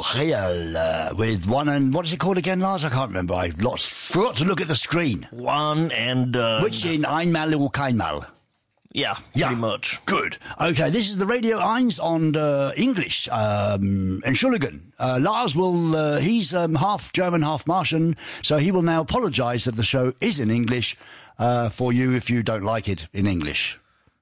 Real with one and... What is it called again, Lars? I can't remember. I forgot to look at the screen. One and... Which in Einmal or Keinmal? Yeah, pretty much. Good. Okay, this is the Radio 1 on English, Entschuldigen. Lars will, he's half German, half Martian, so he will now apologise that the show is in English for you if you don't like it in English.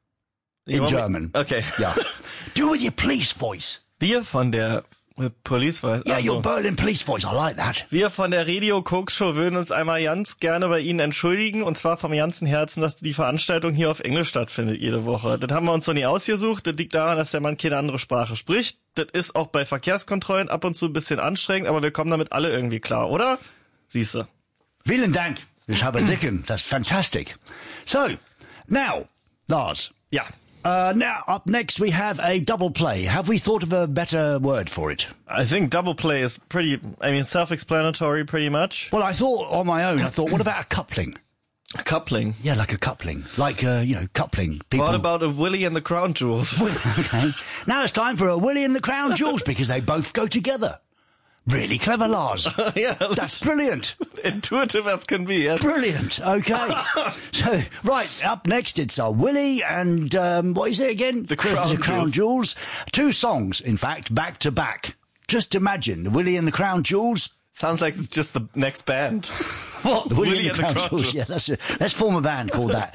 In German. Okay. Yeah. Do it with your police voice. Wir von der Police Voice. Yeah, your Berlin Police Voice, I like that. Wir von der Radio Coke Show würden uns einmal ganz gerne bei Ihnen entschuldigen, und zwar vom ganzen Herzen, dass die Veranstaltung hier auf Englisch stattfindet jede Woche. Das haben wir uns noch nie ausgesucht. Das liegt daran, dass der Mann keine andere Sprache spricht. Das ist auch bei Verkehrskontrollen ab und zu ein bisschen anstrengend, aber wir kommen damit alle irgendwie klar, oder? Siehste. Vielen Dank, Miss Hubbard-Dicken. That's fantastic. So, now, Lars. Ja. Now, up next we have a double play. Have we thought of a better word for it? I think double play is self-explanatory pretty much. Well, I thought on my own, what about a coupling? A coupling? Yeah, like a coupling. Like, coupling. People. What about a Willie and the Crown Jewels? Okay. Now it's time for a Willie and the Crown Jewels because they both go together. Really clever, Lars. Yeah. That's brilliant. Intuitive as can be, yes. Brilliant. Okay. So, right, up next it's Willie and, what is it again? The Crown Jewels. 2 songs, in fact, back to back. Just imagine, the Willie and the Crown Jewels. Sounds like it's just the next band. What? The Willie and the Crown Jewels. Yeah, let's form a band called that.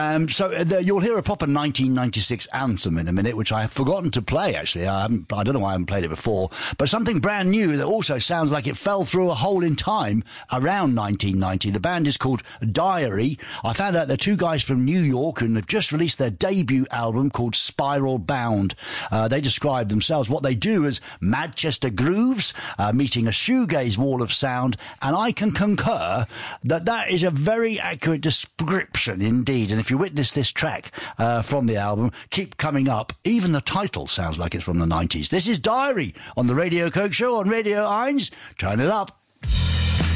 You'll hear a proper 1996 anthem in a minute, which I have forgotten to play, actually. I don't know why I haven't played it before. But something brand new that also sounds like it fell through a hole in time around 1990. The band is called Diary. I found out they're 2 guys from New York and have just released their debut album called Spiral Bound. They describe themselves, what they do as Manchester grooves, meeting a shoegaze wall of sound, and I can concur that is a very accurate description indeed. And if you witness this track from the album, Keep Coming Up, even the title sounds like it's from the 90s. This is Diary on the Radio Coke Show on Radio 1. Turn it up.